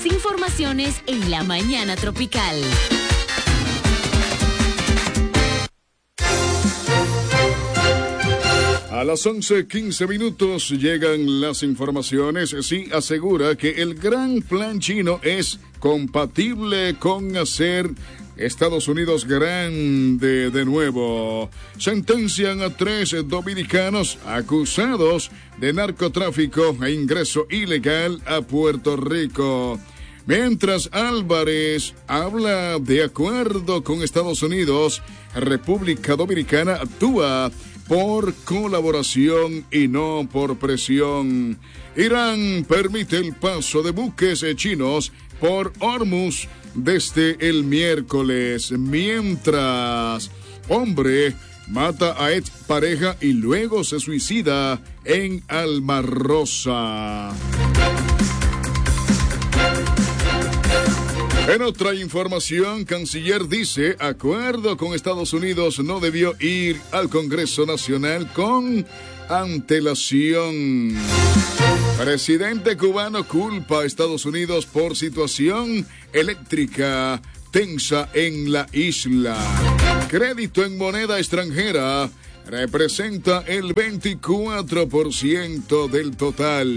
Informaciones en la mañana tropical. A las 11:15 llegan las informaciones. Sí, asegura que el gran plan chino es compatible con hacer Estados Unidos grande de nuevo. Sentencian a 3 dominicanos acusados de narcotráfico e ingreso ilegal a Puerto Rico. Mientras Álvarez habla de acuerdo con Estados Unidos, República Dominicana actúa por colaboración y no por presión. Irán permite el paso de buques chinos por Hormuz desde el miércoles. Mientras, hombre mata a ex pareja y luego se suicida en Almarrosa. En otra información, canciller dice, acuerdo con Estados Unidos no debió ir al Congreso Nacional con antelación. Presidente cubano culpa a Estados Unidos por situación eléctrica tensa en la isla. Crédito en moneda extranjera representa el 24% del total.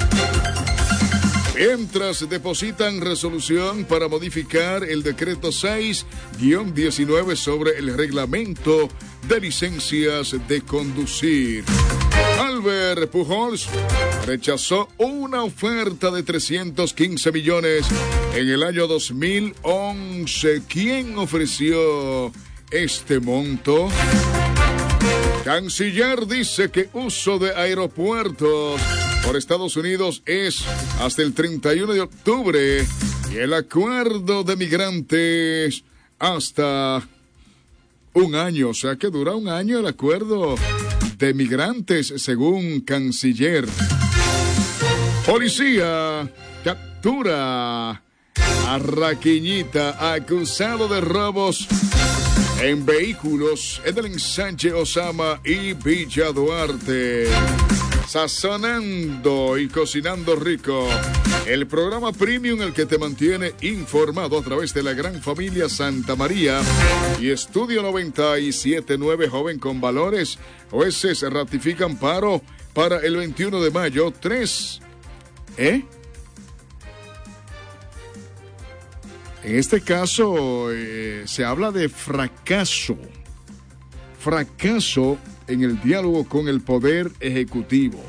Mientras depositan resolución para modificar el decreto 6-19 sobre el reglamento de licencias de conducir. Albert Pujols rechazó una oferta de 315 millones en el año 2011. ¿Quién ofreció este monto? Canciller dice que uso de aeropuertos por Estados Unidos es hasta el 31 de octubre y el acuerdo de migrantes hasta un año. O sea que dura un año el acuerdo de migrantes, según canciller. Policía captura a Raquiñita acusado de robos en vehículos en el ensanche Osama y Villa Duarte. Sazonando y cocinando rico, el programa premium, el que te mantiene informado a través de la gran familia Santa María y Estudio 97.9, joven con valores. Jueces ratifican paro para el 21 de mayo. 3. En este caso se habla de fracaso en el diálogo con el Poder Ejecutivo.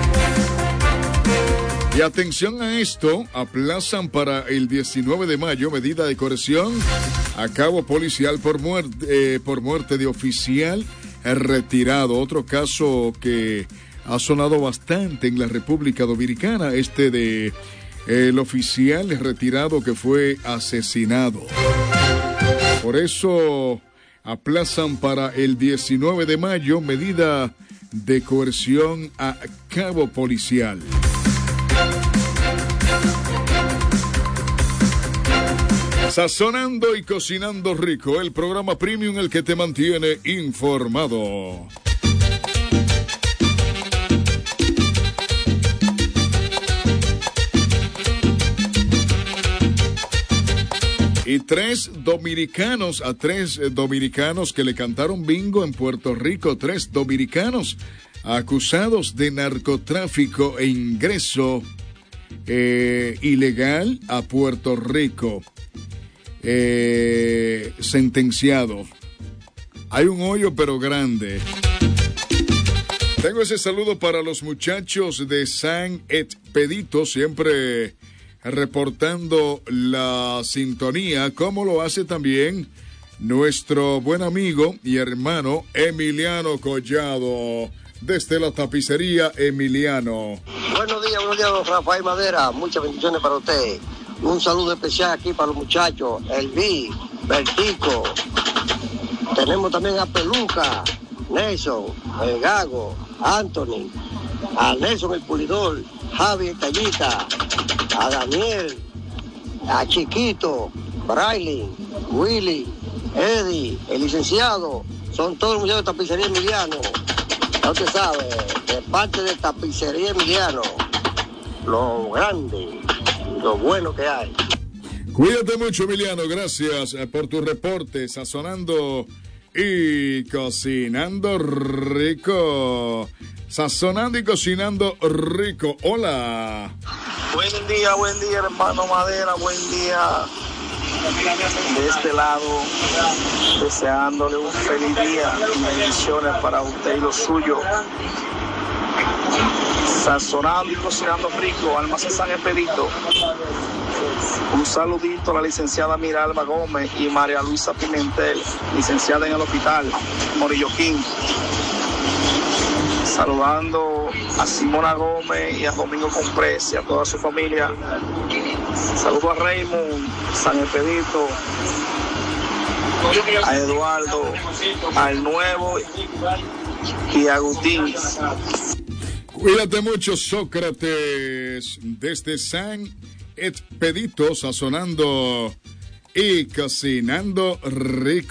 Y atención a esto, aplazan para el 19 de mayo medida de coerción a cabo policial por muerte de oficial retirado. Otro caso que ha sonado bastante en la República Dominicana, de el oficial retirado que fue asesinado. Por eso aplazan para el 19 de mayo medida de coerción a cabo policial. Sazonando y cocinando rico, el programa premium, el que te mantiene informado. Y 3 dominicanos que le cantaron bingo en Puerto Rico. 3 dominicanos acusados de narcotráfico e ingreso ilegal a Puerto Rico. Sentenciados. Hay un hoyo pero grande. Tengo ese saludo para los muchachos de San Expedito, siempre reportando la sintonía, como lo hace también nuestro buen amigo y hermano Emiliano Collado, desde la tapicería Emiliano. Buenos días, don Rafael Madera, muchas bendiciones para usted. Un saludo especial aquí para los muchachos, Elvi, Bertico. Tenemos también a Peluca, Nelson, el Gago, Anthony, a Nelson el Pulidor, Javi el Tallita, a Daniel, a Chiquito, Braille, Willy, Eddie, el licenciado. Son todos los muchachos de tapicería Emiliano. Ya usted sabe, de parte de tapicería Emiliano, lo grande. lo bueno que hay. Cuídate mucho, Emiliano. Gracias por tu reporte. Sazonando y cocinando rico. Sazonando y cocinando rico. Hola. Buen día, hermano Madera. Buen día. De este lado, deseándole un feliz día y bendiciones para usted y los suyos. Sazonando y cocinando rico, Almacén San Expedito. Un saludito a la licenciada Miralba Gómez y María Luisa Pimentel, licenciada en el hospital Morilloquín. Saludando a Simona Gómez y a Domingo Comprés y a toda su familia. Saludo a Raymond San Expedito, a Eduardo, al Nuevo y a Agustín. Cuídate mucho, Sócrates, desde San Expedito, sazonando y cocinando rico.